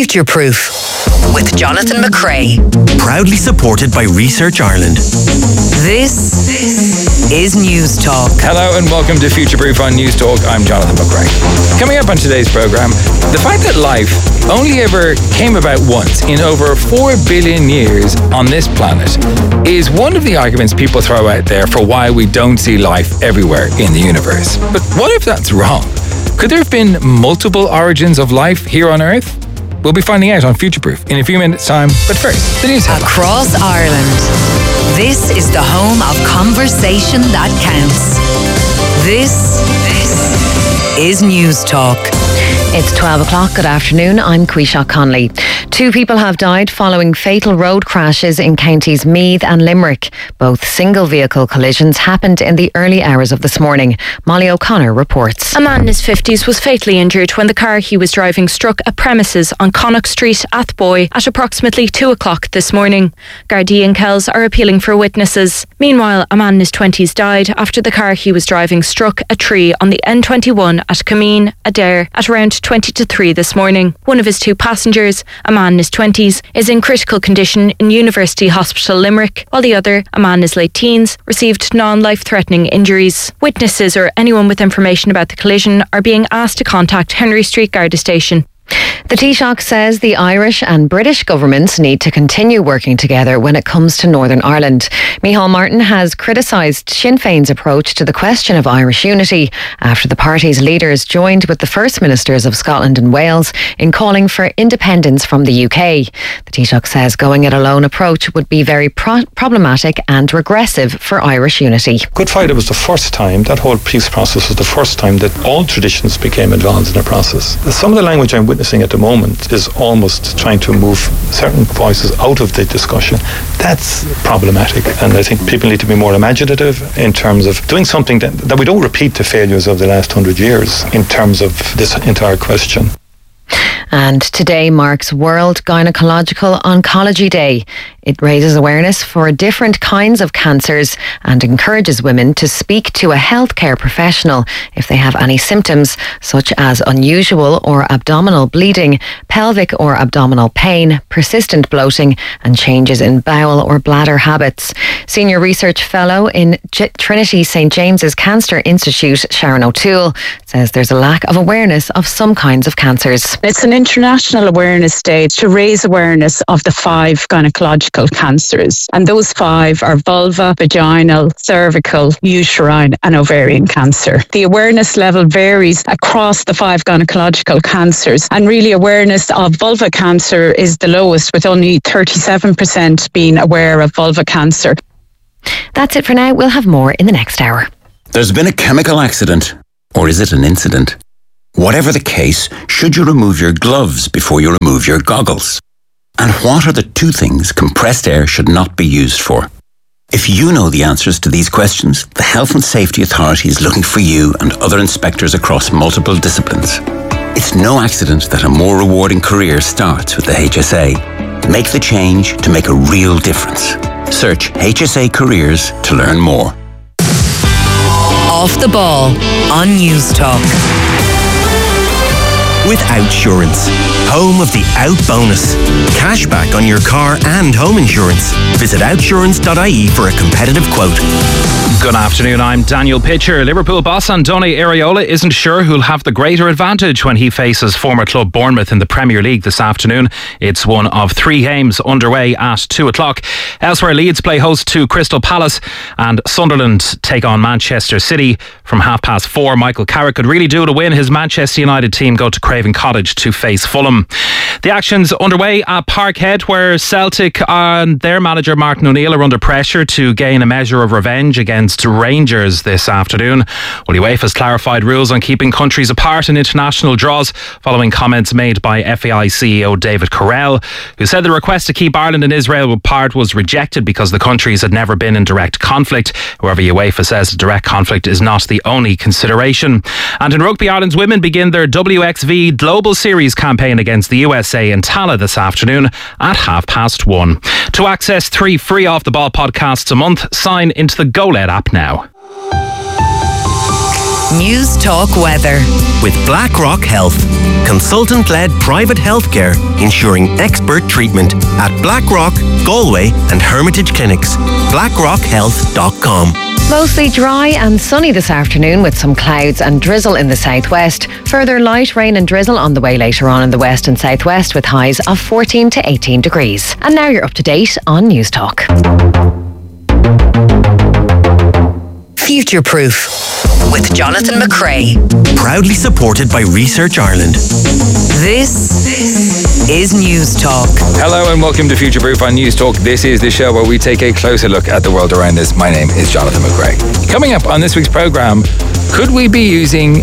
Future Proof with Jonathan McCrea. Proudly supported by Research Ireland. This is News Talk. Hello and welcome to Future Proof on News Talk. I'm Jonathan McCrea. Coming up on today's programme, the fact that life only ever came about once in over 4 billion years on this planet is one of the arguments people throw out there for why we don't see life everywhere in the universe. But what if that's wrong? Could there have been multiple origins of life here on Earth? We'll be finding out on Future Proof in a few minutes' time. But first, the news headlines. Across Ireland, this is the home of conversation that counts. This is News Talk. It's 12 o'clock. Good afternoon. I'm Quisha Conley. 2 people have died following fatal road crashes in counties Meath and Limerick. Both single vehicle collisions happened in the early hours of this morning. Molly O'Connor reports. A man in his 50s was fatally injured when the car he was driving struck a premises on Connacht Street, Athboy, at approximately 2 o'clock this morning. Gardaí and Kells are appealing for witnesses. Meanwhile, a man in his 20s died after the car he was driving struck a tree on the N21 at Cameen, Adair, at around 20 to 3 this morning. One of his 2 passengers, a man in his 20s, is in critical condition in University Hospital Limerick, while the other, a man in his late teens, received non-life-threatening injuries. Witnesses or anyone with information about the collision are being asked to contact Henry Street Garda Station. The Taoiseach says the Irish and British governments need to continue working together when it comes to Northern Ireland. Micheál Martin has criticised Sinn Féin's approach to the question of Irish unity after the party's leaders joined with the First Ministers of Scotland and Wales in calling for independence from the UK. The Taoiseach says going it alone approach would be very problematic and regressive for Irish unity. Good Friday was the first time, that whole peace process was the first time that all traditions became involved in a process. Some of the language I'm witnessing at the moment is almost trying to move certain voices out of the discussion. That's problematic, and I think people need to be more imaginative in terms of doing something that we don't repeat the failures of the last 100 years in terms of this entire question. And today marks World Gynecological Oncology Day. It raises awareness for different kinds of cancers and encourages women to speak to a healthcare professional if they have any symptoms such as unusual or abdominal bleeding, pelvic or abdominal pain, persistent bloating and changes in bowel or bladder habits. Senior Research Fellow in Trinity St James's Cancer Institute, Sharon O'Toole, says there's a lack of awareness of some kinds of cancers. It's an international awareness day to raise awareness of the 5 gynecological cancers. And those 5 are vulva, vaginal, cervical, uterine and ovarian cancer. The awareness level varies across the 5 gynecological cancers, and really awareness of vulva cancer is the lowest, with only 37% being aware of vulva cancer. That's it for now. We'll have more in the next hour. There's been a chemical accident, or is it an incident? Whatever the case, should you remove your gloves before you remove your goggles? And what are the 2 things compressed air should not be used for? If you know the answers to these questions, the Health and Safety Authority is looking for you and other inspectors across multiple disciplines. It's no accident that a more rewarding career starts with the HSA. Make the change to make a real difference. Search HSA Careers to learn more. Off the Ball on News Talk. With Outsurance, home of the Out Bonus. Cashback on your car and home insurance. Visit outsurance.ie for a competitive quote. Good afternoon, I'm Daniel Pitcher. Liverpool boss Andoni Iraola isn't sure who'll have the greater advantage when he faces former club Bournemouth in the Premier League this afternoon. It's one of 3 games underway at 2 o'clock. Elsewhere, Leeds play host to Crystal Palace and Sunderland take on Manchester City from 4:30. Michael Carrick could really do to win. His Manchester United team go to Craven Cottage to face Fulham. The action's underway at Parkhead, where Celtic and their manager Martin O'Neill are under pressure to gain a measure of revenge against Rangers this afternoon. Well, UEFA's clarified rules on keeping countries apart in international draws following comments made by FAI CEO David Correll, who said the request to keep Ireland and Israel apart was rejected because the countries had never been in direct conflict. However, UEFA says direct conflict is not the only consideration. And in rugby, Ireland's women begin their WXV Global Series campaign against the USA in Tallaght this afternoon at 1:30. To access 3 free Off the Ball podcasts a month, sign into the GoLed app now. News Talk Weather. With BlackRock Health, consultant-led private healthcare ensuring expert treatment at BlackRock, Galway and Hermitage Clinics. BlackRockHealth.com. Mostly dry and sunny this afternoon with some clouds and drizzle in the southwest. Further light rain and drizzle on the way later on in the west and southwest with highs of 14 to 18 degrees. And now you're up to date on News Talk. Future Proof with Jonathan McCrae. Proudly supported by Research Ireland. This is News Talk. Hello and welcome to Future Proof on News Talk. This is the show where we take a closer look at the world around us. My name is Jonathan McCrae. Coming up on this week's programme, could we be using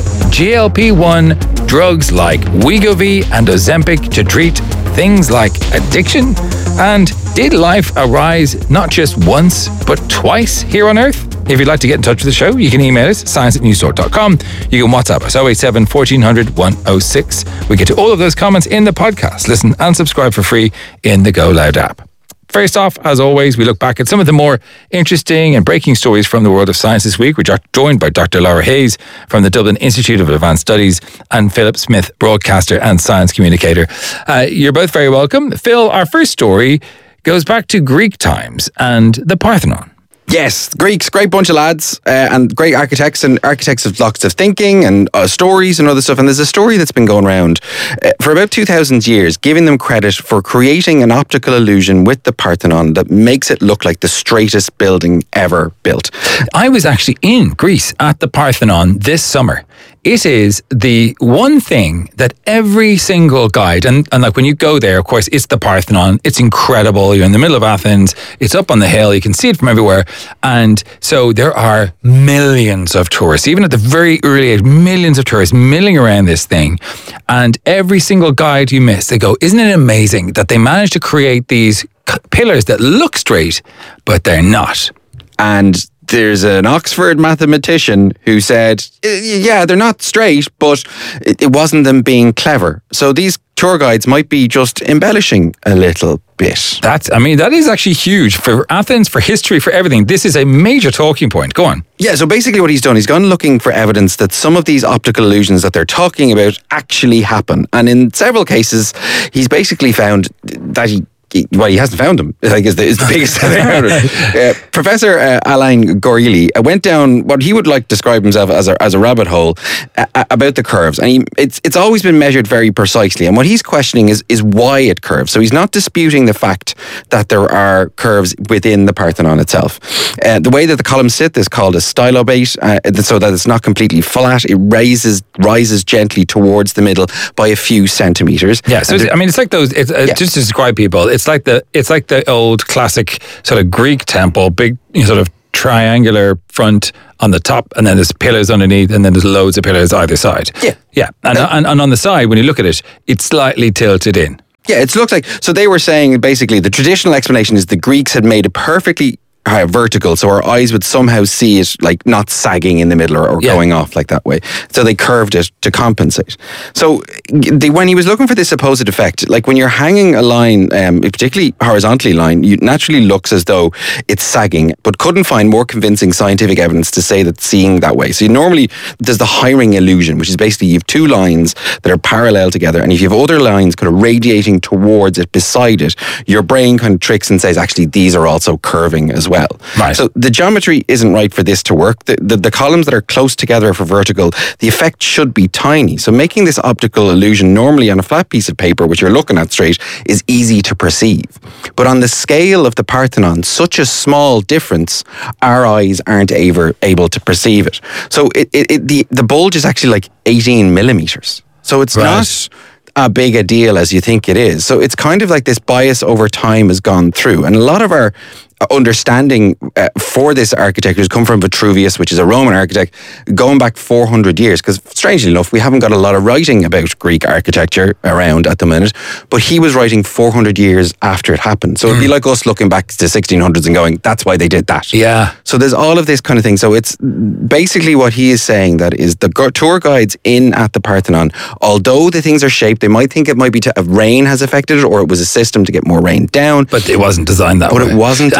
GLP-1 drugs like Wegovy and Ozempic to treat things like addiction? And did life arise not just once, but twice here on Earth? If you'd like to get in touch with the show, you can email us, science@newstalk.com. You can WhatsApp us, 087 1400 106. We get to all of those comments in the podcast. Listen and subscribe for free in the Go Loud app. First off, as always, we look back at some of the more interesting and breaking stories from the world of science this week. We're joined by Dr. Laura Hayes from the Dublin Institute of Advanced Studies and Philip Smith, broadcaster and science communicator. You're both very welcome. Phil, our first story goes back to Greek times and the Parthenon. Yes, Greeks, great bunch of lads and great architects of lots of thinking and stories and other stuff. And there's a story that's been going around for about 2,000 years, giving them credit for creating an optical illusion with the Parthenon that makes it look like the straightest building ever built. I was actually in Greece at the Parthenon this summer. It is the one thing that every single guide, and like when you go there, of course, it's the Parthenon. It's incredible. You're in the middle of Athens. It's up on the hill. You can see it from everywhere. And so there are millions of tourists, even at the very early age, millions of tourists milling around this thing. And every single guide you miss, they go, isn't it amazing that they managed to create these pillars that look straight, but they're not? And there's an Oxford mathematician who said, yeah, they're not straight, but it wasn't them being clever. So these tour guides might be just embellishing a little bit. That is actually huge for Athens, for history, for everything. This is a major talking point. Go on. Yeah, so basically what he's done, he's gone looking for evidence that some of these optical illusions that they're talking about actually happen. And in several cases, he's basically found that he hasn't found them. I guess is the biggest thing. Professor Alain Gourli went down what he would like to describe himself as a rabbit hole about the curves, and it's always been measured very precisely. And what he's questioning is why it curves. So he's not disputing the fact that there are curves within the Parthenon itself. The way that the columns sit is called a stylobate, so that it's not completely flat. It rises gently towards the middle by a few centimeters. Yeah, so it's like those. Just to describe people. It's like the old classic sort of Greek temple, big sort of triangular front on the top, and then there's pillars underneath, and then there's loads of pillars either side. Yeah. And on the side, when you look at it, it's slightly tilted in. Yeah, it looks like, so they were saying basically the traditional explanation is the Greeks had made it perfectly vertical, so our eyes would somehow see it like not sagging in the middle or going off like that way. So they curved it to compensate. So when he was looking for this supposed effect, like when you're hanging a line, particularly horizontally line, it naturally looks as though it's sagging, but couldn't find more convincing scientific evidence to say that seeing that way. So normally there's the hiring illusion, which is basically you have two lines that are parallel together, and if you have other lines kind of radiating towards it, beside it, your brain kind of tricks and says, actually, these are also curving as well. Right. So the geometry isn't right for this to work. The columns that are close together for vertical, the effect should be tiny. So making this optical illusion normally on a flat piece of paper, which you're looking at straight, is easy to perceive. But on the scale of the Parthenon, such a small difference, our eyes aren't able to perceive it. So the bulge is actually like 18 millimeters. So it's not a big a deal as you think it is. So it's kind of like this bias over time has gone through. And a lot of our understanding for this architecture has come from Vitruvius, which is a Roman architect, going back 400 years, because strangely enough, we haven't got a lot of writing about Greek architecture around at the minute, but he was writing 400 years after it happened. So it'd be like us looking back to the 1600s and going, that's why they did that. Yeah. So there's all of this kind of thing. So it's basically what he is saying, that is the tour guides in at the Parthenon, although the things are shaped, they might think it might be rain has affected it, or it was a system to get more rain down. But it wasn't designed that way. But it wasn't designed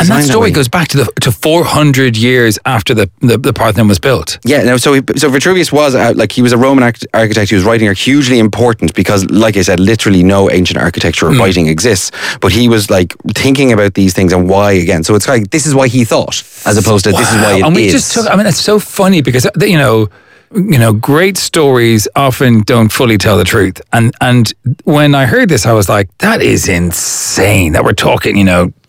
And that designed story way. goes back to 400 years after the Parthenon was built. Yeah, no, so Vitruvius was he was a Roman architect whose writing are hugely important because, like I said, literally no ancient architecture writing exists. But he was like thinking about these things and why again. So it's like this is why he thought, as opposed to this is why it is. And we just took. I mean, it's so funny because great stories often don't fully tell the truth. And when I heard this, I was like, that is insane that we're talking,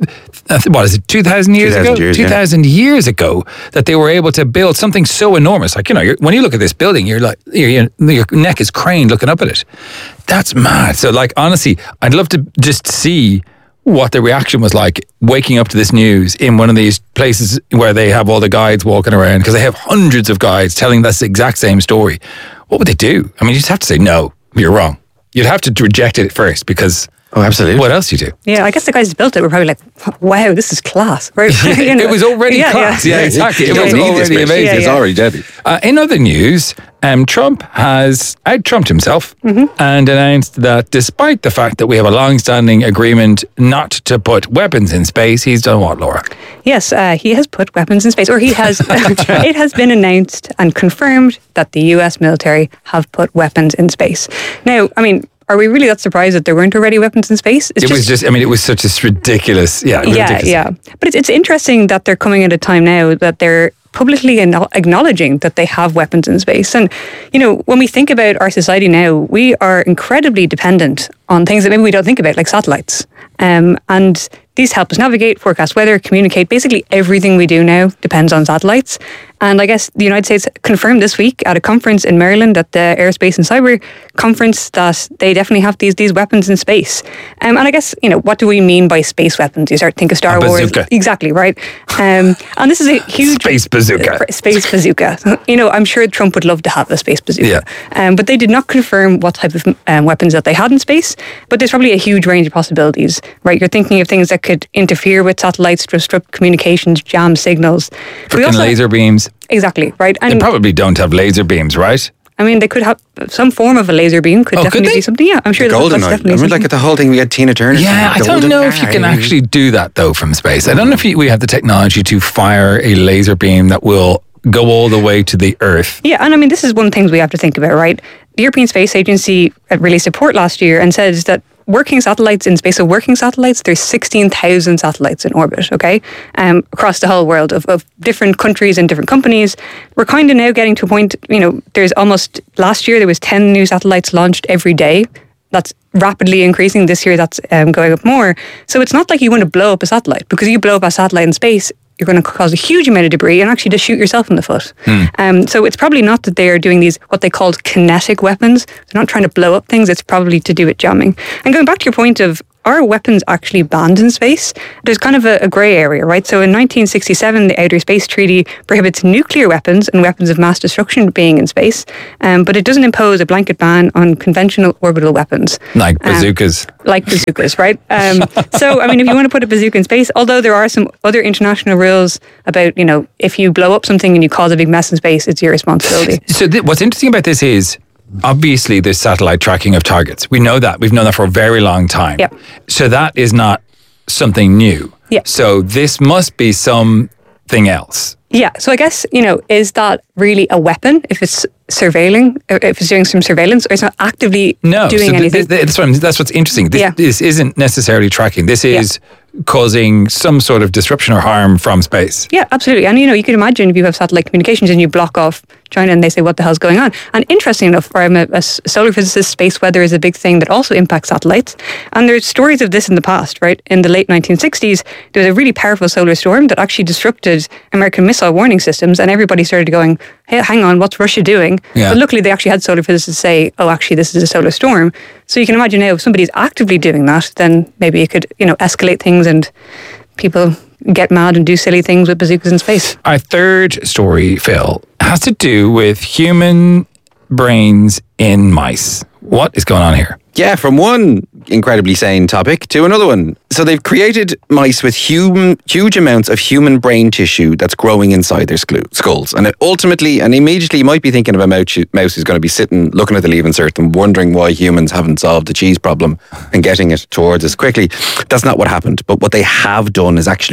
what is it, 2,000 years ago? 2,000 years ago that they were able to build something so enormous. Like, when you look at this building, you're like, your neck is craned looking up at it. That's mad. So like, honestly, I'd love to just see what the reaction was like waking up to this news in one of these places where they have all the guides walking around, because they have hundreds of guides telling this exact same story. What would they do? I mean, you just have to say, no, you're wrong. You'd have to reject it first because... Oh, absolutely. What else do you do? Yeah, I guess the guys who built it were probably like, wow, this is class. Right? It was already class. Yeah, exactly. It was already amazing. It's already deadly. In other news, Trump has out-Trumped himself and announced that despite the fact that we have a long-standing agreement not to put weapons in space, he's done what, Laura? Yes, he has put weapons in space, or he has. It has been announced and confirmed that the US military have put weapons in space. Now, I mean, are we really that surprised that there weren't already weapons in space? It was such a ridiculous, ridiculous. Yeah. But it's interesting that they're coming at a time now that they're publicly acknowledging that they have weapons in space. And, when we think about our society now, we are incredibly dependent on things that maybe we don't think about, like satellites. And these help us navigate, forecast weather, communicate. Basically everything we do now depends on satellites. And I guess the United States confirmed this week at a conference in Maryland at the Aerospace and Cyber Conference that they definitely have these weapons in space. And I guess, what do we mean by space weapons? You start to think of Star Wars. Bazooka. Exactly, right. And this is a huge... Space bazooka. Space bazooka. I'm sure Trump would love to have a space bazooka. Yeah. But they did not confirm what type of weapons that they had in space. But there's probably a huge range of possibilities, right? You're thinking of things that could interfere with satellites, disrupt communications, jam signals. Freaking laser beams. Exactly, right. And they probably don't have laser beams, right? I mean, they could have some form of a laser beam. Could definitely be something. Yeah, I'm sure that's Golden definitely. I remember, like at the whole thing, we had Tina Turner. Yeah, I don't know if you can actually do that though from space. I don't know if we have the technology to fire a laser beam that will go all the way to the Earth. Yeah, and I mean, this is one of the things we have to think about, right? The European Space Agency released a report last year and says that working satellites in space, so working satellites, there's 16,000 satellites in orbit, okay? Across the whole world of different countries and different companies. We're kind of now getting to a point, there's almost, last year there was 10 new satellites launched every day. That's rapidly increasing. This year that's going up more. So it's not like you want to blow up a satellite, because you blow up a satellite in space, you're going to cause a huge amount of debris and actually just shoot yourself in the foot. So it's probably not that they are doing these, what they called kinetic weapons. They're not trying to blow up things. It's probably to do with jamming. And going back to your point of, are weapons actually banned in space? There's kind of a grey area, right? So in 1967, the Outer Space Treaty prohibits nuclear weapons and weapons of mass destruction being in space, but it doesn't impose a blanket ban on conventional orbital weapons. Like bazookas. Right? So, I mean, if you want to put a bazooka in space, although there are some other international rules about, if you blow up something and you cause a big mess in space, it's your responsibility. So what's interesting about this is, obviously there's satellite tracking of targets. We know that. We've known that for a very long time. Yep. So that is not something new. Yeah. So this must be something else. Yeah. So I guess, is that really a weapon if it's surveilling, if it's doing some surveillance, or it's not actively doing anything? That's what's interesting. This isn't necessarily tracking. This is causing some sort of disruption or harm from space. Yeah, absolutely. And you can imagine if you have satellite communications and you block off China and they say, what the hell's going on? And interesting enough, I'm a solar physicist, space weather is a big thing that also impacts satellites. And there's stories of this in the past, right? In the late 1960s, there was a really powerful solar storm that actually disrupted American missile warning systems, and everybody started going, hey, hang on, what's Russia doing? Yeah. But luckily they actually had solar physicists say, oh, actually this is a solar storm. So you can imagine now if somebody's actively doing that, then maybe it could, escalate things and people get mad and do silly things with bazookas in space. Our third story, Phil, has to do with human brains in mice. What is going on here? Yeah, from one incredibly sane topic to another one. So they've created mice with huge amounts of human brain tissue that's growing inside their skulls. And ultimately, and immediately, you might be thinking of a mouse who's going to be sitting, looking at the leave insert and wondering why humans haven't solved the cheese problem and getting it towards us quickly. That's not what happened. But what they have done is actually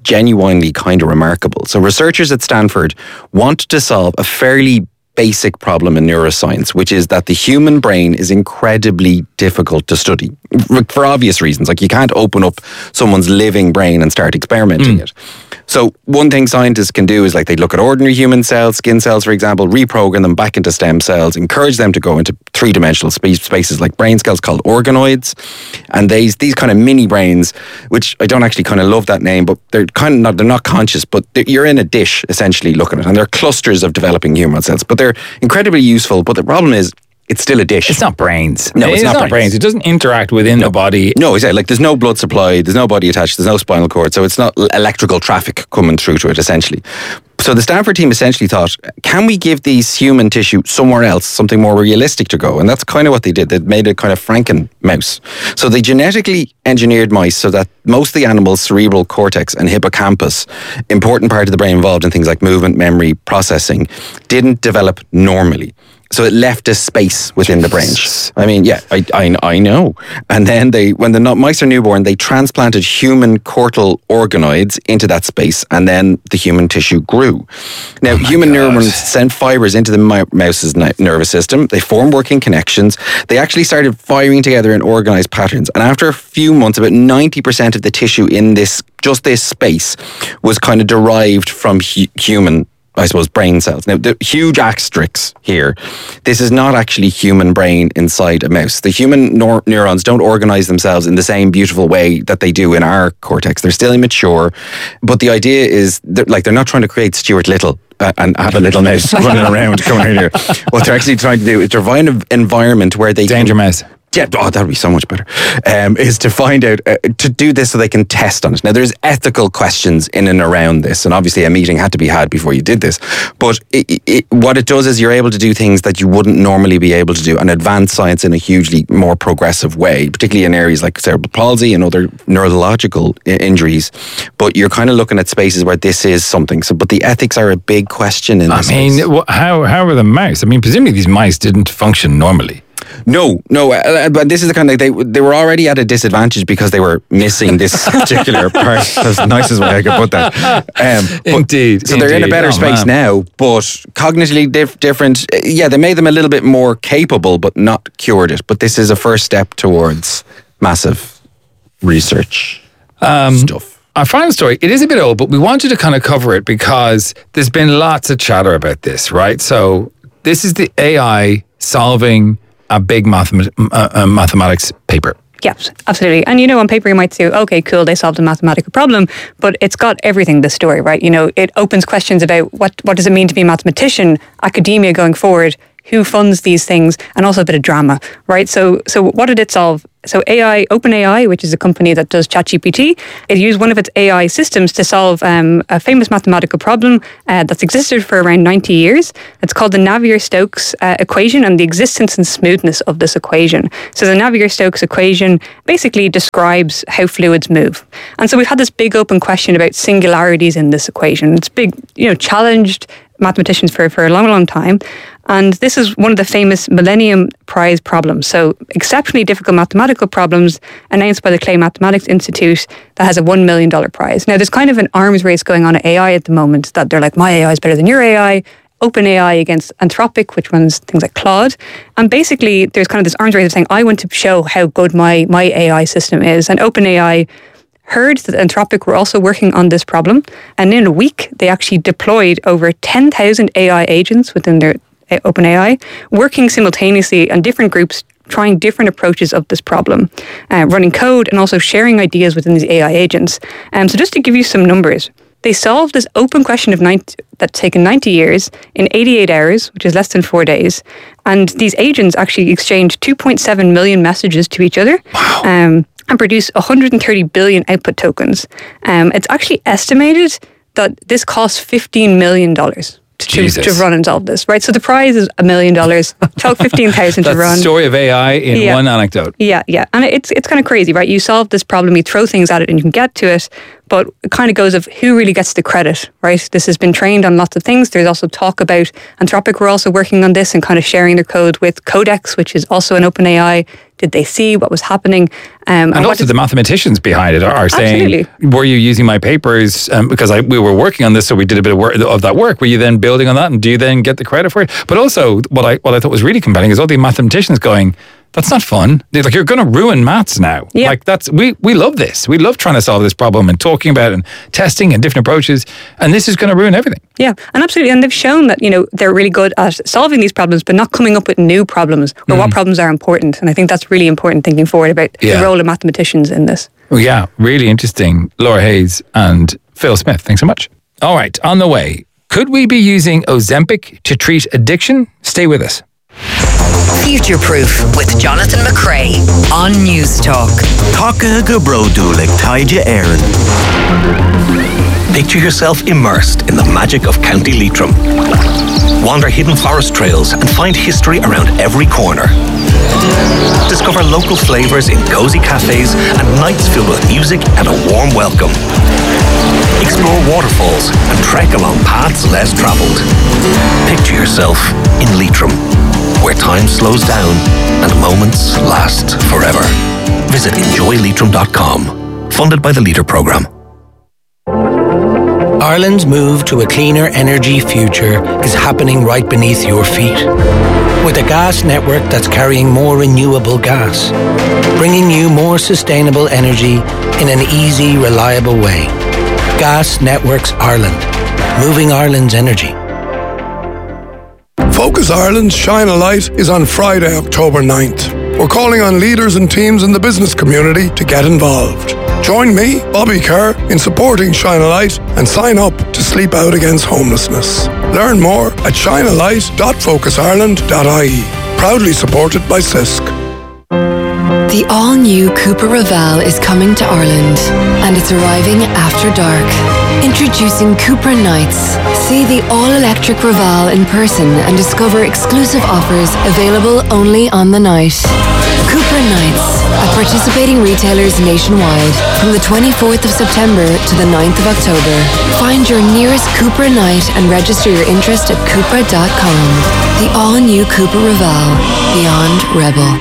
genuinely kind of remarkable. So researchers at Stanford wanted to solve a fairly basic problem in neuroscience, which is that the human brain is incredibly difficult to study for obvious reasons. Like, you can't open up someone's living brain and start experimenting it. So one thing scientists can do is, like, they look at ordinary human cells, skin cells, for example, reprogram them back into stem cells, encourage them to go into three-dimensional spaces like brain cells called organoids. And these kind of mini brains, which I don't actually kind of love that name, but they're not conscious, but you're in a dish essentially looking at it, and they're clusters of developing human cells, but they're incredibly useful. But the problem is, it's still a dish. It's not brains. No, it's not brains. It doesn't interact within the body. No, exactly. Like, there's no blood supply, there's no body attached, there's no spinal cord, so it's not electrical traffic coming through to it, essentially. So the Stanford team essentially thought, can we give these human tissue somewhere else, something more realistic to go? And that's kind of what they did. They made a kind of Franken mouse. So they genetically engineered mice so that most of the animal's cerebral cortex and hippocampus, important part of the brain involved in things like movement, memory, processing, didn't develop normally. So it left a space within the brain. I mean, yeah, I know. And then when the mice are newborn, they transplanted human cortical organoids into that space, and then the human tissue grew. Now, human neurons send fibers into the mouse's nervous system. They form working connections. They actually started firing together in organized patterns. And after a few months, about 90% of the tissue in this space was kind of derived from human, I suppose, brain cells. Now, the huge asterisk here, this is not actually human brain inside a mouse. The human neurons don't organize themselves in the same beautiful way that they do in our cortex. They're still immature, but the idea is, they're not trying to create Stuart Little and have a little mouse running around coming in here. What they're actually trying to do is to find an environment where they Danger mouse. Yeah, that would be so much better. Is to find out, to do this so they can test on it. Now, there's ethical questions in and around this, and obviously a meeting had to be had before you did this. But what it does is you're able to do things that you wouldn't normally be able to do, and advance science in a hugely more progressive way, particularly in areas like cerebral palsy and other neurological injuries. But you're kind of looking at spaces where this is something. So, but the ethics are a big question in this. I mean, how are the mice? I mean, presumably these mice didn't function normally. No, but this is the kind of, they were already at a disadvantage because they were missing this particular part. That's the nicest way I could put that. Indeed. So they're in a better space now, but cognitively different. Yeah, they made them a little bit more capable, but not cured it. But this is a first step towards massive research stuff. Our final story, it is a bit old, but we wanted to kind of cover it because there's been lots of chatter about this, right? So this is the AI solving a big mathematics paper. Yes, absolutely. And on paper you might say, okay, cool, they solved a mathematical problem, but it's got everything, this story, right? It opens questions about what does it mean to be a mathematician, academia going forward, who funds these things, and also a bit of drama, right? So what did it solve? So OpenAI, which is a company that does ChatGPT, it used one of its AI systems to solve a famous mathematical problem that's existed for around 90 years. It's called the Navier-Stokes equation, and the existence and smoothness of this equation. So the Navier-Stokes equation basically describes how fluids move. And so we've had this big open question about singularities in this equation. It's big, challenged mathematicians for a long, long time. And this is one of the famous Millennium Prize problems. So exceptionally difficult mathematical problems announced by the Clay Mathematics Institute that has a $1 million prize. Now, there's kind of an arms race going on at AI at the moment that they're like, my AI is better than your AI. OpenAI against Anthropic, which runs things like Claude. And basically, there's kind of this arms race of saying, I want to show how good my AI system is. And OpenAI heard that Anthropic were also working on this problem. And in a week, they actually deployed over 10,000 AI agents within their OpenAI, working simultaneously on different groups, trying different approaches of this problem, running code and also sharing ideas within these AI agents. So just to give you some numbers, they solved this open question of that's taken 90 years in 88 hours, which is less than 4 days. And these agents actually exchanged 2.7 million messages to each other. Wow. And produce 130 billion output tokens. It's actually estimated that this costs $15 million to run and solve this, right? So the prize is $1 million. Talk 15,000 to run. That's the story of AI in one anecdote. Yeah. And it's kind of crazy, right? You solve this problem, you throw things at it and you can get to it, but it kind of goes of who really gets the credit, right? This has been trained on lots of things. There's also talk about Anthropic were also working on this and kind of sharing their code with Codex, which is also an OpenAI Did they see what was happening? And also the mathematicians behind it are saying, were you using my papers because we were working on this, so we did a bit of that work. Were you then building on that, and do you then get the credit for it? But also, what I thought was really compelling is all the mathematicians going, that's not fun. Like, you're going to ruin maths now. Yeah. Like, we love this. We love trying to solve this problem and talking about it and testing and different approaches. And this is going to ruin everything. Yeah, and absolutely. And they've shown that, they're really good at solving these problems, but not coming up with new problems or what problems are important. And I think that's really important thinking forward about the role of mathematicians in this. Well, yeah, really interesting. Laura Hayes and Phil Smith, thanks so much. All right, on the way. Could we be using Ozempic to treat addiction? Stay with us. Future Proof with Jonathan McCrea on News Talk. Taka Gabrodulik Taija Aaron. Picture yourself immersed in the magic of County Leitrim. Wander hidden forest trails and find history around every corner. Discover local flavours in cosy cafes and nights filled with music and a warm welcome. Explore waterfalls and trek along paths less travelled. Picture yourself in Leitrim, where time slows down and moments last forever. Visit enjoyleitrim.com, funded by the Leader Programme. Ireland's move to a cleaner energy future is happening right beneath your feet. With a gas network that's carrying more renewable gas, bringing you more sustainable energy in an easy, reliable way. Gas Networks Ireland, moving Ireland's energy. Focus Ireland's Shine a Light is on Friday, October 9th. We're calling on leaders and teams in the business community to get involved. Join me, Bobby Kerr, in supporting Shine a Light and sign up to Sleep Out Against Homelessness. Learn more at shinealight.focusireland.ie. Proudly supported by CISC. The all-new Cupra Raval is coming to Ireland, and it's arriving after dark. Introducing Cupra Nights. See the all-electric Raval in person and discover exclusive offers available only on the night. Cupra Nights at participating retailers nationwide from the 24th of September to the 9th of October. Find your nearest Cupra Night and register your interest at Cupra.com. The all-new Cupra Raval. Beyond Rebel.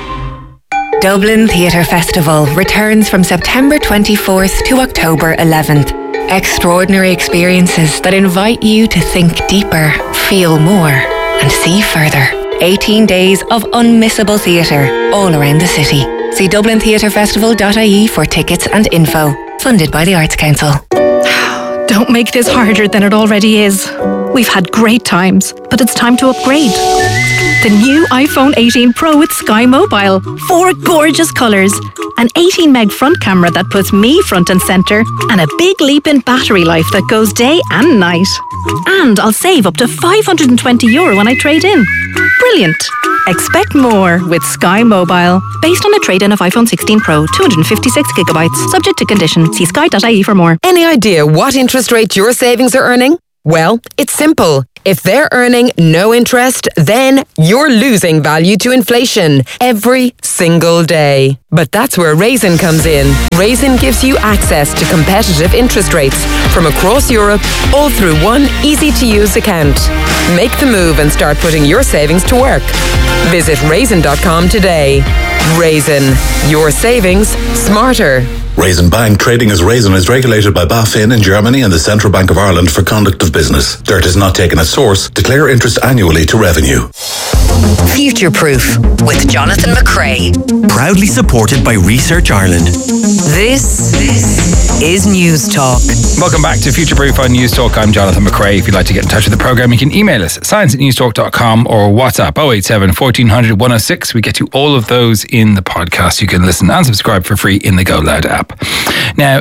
Dublin Theatre Festival returns from September 24th to October 11th. Extraordinary experiences that invite you to think deeper, feel more, and see further. 18 days of unmissable theatre all around the city. See dublintheatrefestival.ie for tickets and info. Funded by the Arts Council. Don't make this harder than it already is. We've had great times, but it's time to upgrade. The new iPhone 18 Pro with Sky Mobile. 4 gorgeous colours. An 18 meg front camera that puts me front and centre. And a big leap in battery life that goes day and night. And I'll save up to €520 when I trade in. Brilliant. Expect more with Sky Mobile. Based on a trade-in of iPhone 16 Pro, 256GB. Subject to condition. See sky.ie for more. Any idea what interest rate your savings are earning? Well, it's simple. If they're earning no interest, then you're losing value to inflation every single day. But that's where Raisin comes in. Raisin gives you access to competitive interest rates from across Europe, all through one easy-to-use account. Make the move and start putting your savings to work. Visit raisin.com today. Raisin, your savings smarter. Raisin Bank, trading as Raisin, is regulated by BaFin in Germany and the Central Bank of Ireland for conduct of business. Dirt is not taken at source. Declare interest annually to revenue. Future Proof with Jonathan McCrea. Proudly supported by Research Ireland. This is News Talk. Welcome back to Future Proof on News Talk. I'm Jonathan McCrea. If you'd like to get in touch with the programme, you can email us at science@newstalk.com or WhatsApp 087 1400 106. We get to all of those in the podcast. You can listen and subscribe for free in the Go Loud app. Now,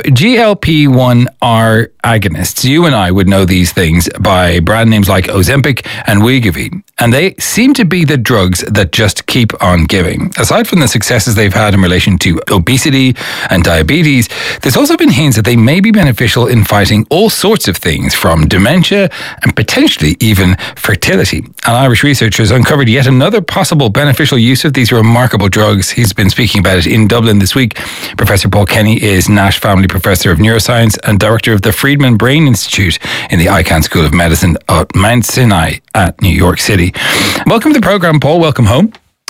GLP-1R agonists, you and I would know these things by brand names like Ozempic and Wegovy, and they seem to be the drugs that just keep on giving. Aside from the successes they've had in relation to obesity and diabetes, there's also been hints that they may be beneficial in fighting all sorts of things, from dementia and potentially even fertility. And Irish researchers uncovered yet another possible beneficial use of these remarkable drugs. He's been speaking about it in Dublin this week. Professor Paul Kenny is Nash Family Professor of Neuroscience and Director of the Friedman Brain Institute in the Icahn School of Medicine at Mount Sinai at New York City. Welcome to the programme, Paul. Welcome home.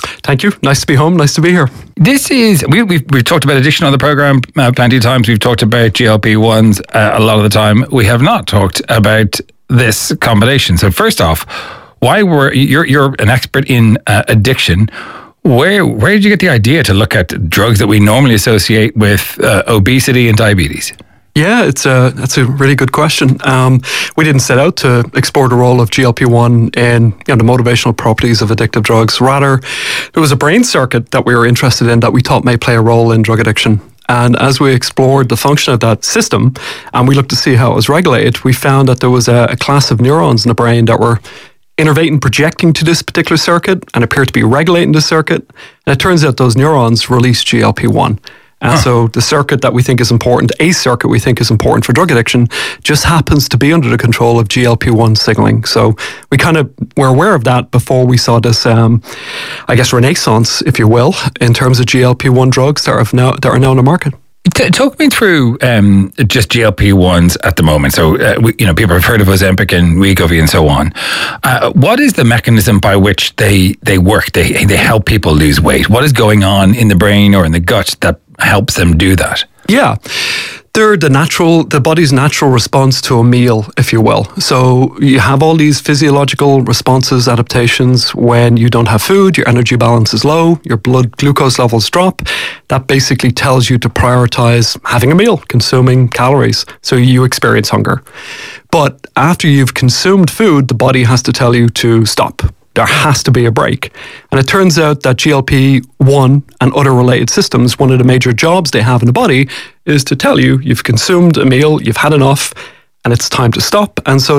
Thank you. Nice to be home. Nice to be here. This is, we've talked about addiction on the programme plenty of times. We've talked about GLP-1s a lot of the time. We have not talked about this combination. So first off, why you're an expert in addiction. Where did you get the idea to look at drugs that we normally associate with obesity and diabetes? Yeah, that's a really good question. We didn't set out to explore the role of GLP-1 in the motivational properties of addictive drugs. Rather, there was a brain circuit that we were interested in that we thought may play a role in drug addiction. And as we explored the function of that system and we looked to see how it was regulated, we found that there was a class of neurons in the brain that were innervating, projecting to this particular circuit and appear to be regulating the circuit. And it turns out those neurons release GLP-1. And so the circuit that we think is important, a circuit we think is important for drug addiction, just happens to be under the control of GLP-1 signaling. So we kind of were aware of that before we saw this, renaissance, if you will, in terms of GLP-1 drugs that are now on the market. Talk me through just GLP-1s at the moment. So, people have heard of Ozempic and Wegovy and so on. What is the mechanism by which they work? They help people lose weight. What is going on in the brain or in the gut that helps them do that? Yeah. They're the body's natural response to a meal, if you will. So you have all these physiological responses, adaptations. When you don't have food, your energy balance is low, your blood glucose levels drop. That basically tells you to prioritize having a meal, consuming calories. So you experience hunger. But after you've consumed food, the body has to tell you to stop. There has to be a break. And it turns out that GLP-1 and other related systems, one of the major jobs they have in the body is to tell you you've consumed a meal, you've had enough, and it's time to stop. And so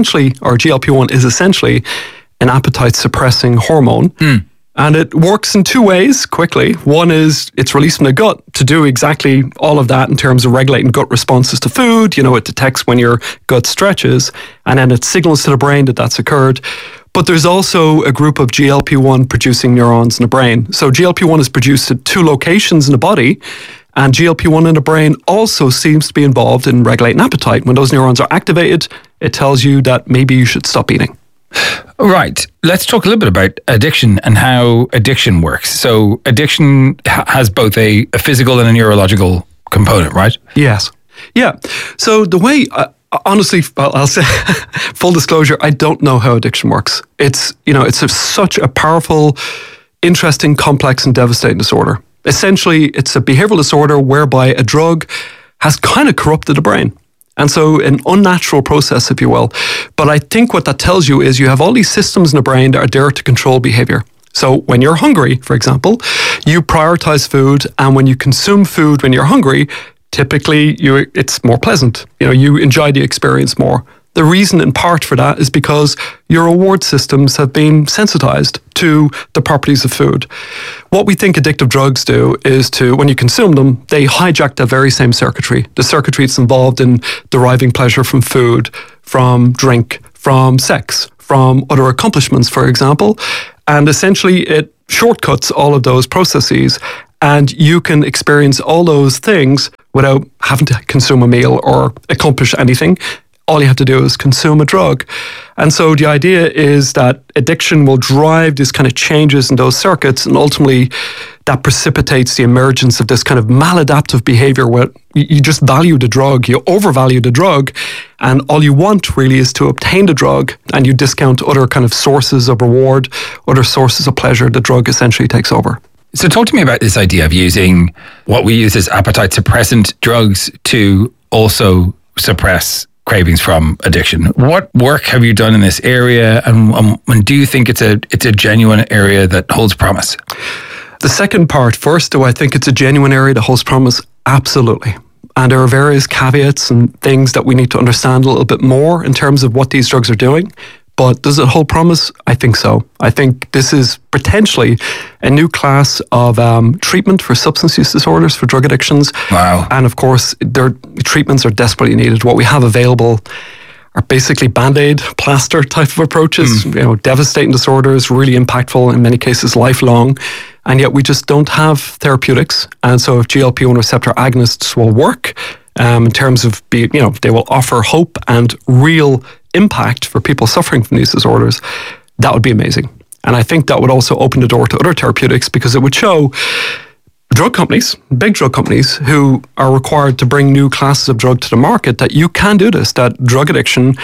GLP-1 is essentially an appetite suppressing hormone. And it works in two ways quickly. One is it's released from the gut to do exactly all of that in terms of regulating gut responses to food. It detects when your gut stretches, and then it signals to the brain that that's occurred. But there's also a group of GLP-1 producing neurons in the brain. So GLP-1 is produced at two locations in the body, and GLP-1 in the brain also seems to be involved in regulating appetite. When those neurons are activated, it tells you that maybe you should stop eating. Right. Let's talk a little bit about addiction and how addiction works. So addiction has both a physical and a neurological component, right? Yes. Yeah. So the way... honestly, I'll say, full disclosure, I don't know how addiction works. It's such a powerful, interesting, complex and devastating disorder. Essentially, it's a behavioral disorder whereby a drug has kind of corrupted the brain. And so an unnatural process, if you will. But I think what that tells you is you have all these systems in the brain that are there to control behavior. So when you're hungry, for example, you prioritize food, and when you consume food when you're hungry, typically it's more pleasant. You enjoy the experience more. The reason in part for that is because your reward systems have been sensitized to the properties of food. What we think addictive drugs do is when you consume them, they hijack that very same circuitry. The circuitry that's involved in deriving pleasure from food, from drink, from sex, from other accomplishments, for example. And essentially it shortcuts all of those processes, and you can experience all those things without having to consume a meal or accomplish anything. All you have to do is consume a drug. And so the idea is that addiction will drive these kind of changes in those circuits, and ultimately that precipitates the emergence of this kind of maladaptive behavior where you just value the drug, you overvalue the drug, and all you want really is to obtain the drug, and you discount other kind of sources of reward, other sources of pleasure. The drug essentially takes over. So talk to me about this idea of using what we use as appetite suppressant drugs to also suppress cravings from addiction. What work have you done in this area, and do you think it's a genuine area that holds promise? The second part first, do I think it's a genuine area that holds promise? Absolutely. And there are various caveats and things that we need to understand a little bit more in terms of what these drugs are doing. But does it hold promise? I think so. I think this is potentially a new class of treatment for substance use disorders, for drug addictions. Wow. And of course, their treatments are desperately needed. What we have available are basically Band-Aid, plaster type of approaches, devastating disorders, really impactful, in many cases lifelong. And yet we just don't have therapeutics. And so if GLP-1 receptor agonists will work, in terms of they will offer hope and real impact for people suffering from these disorders, that would be amazing. And I think that would also open the door to other therapeutics, because it would show drug companies, big drug companies, who are required to bring new classes of drug to the market, that you can do this, that drug addiction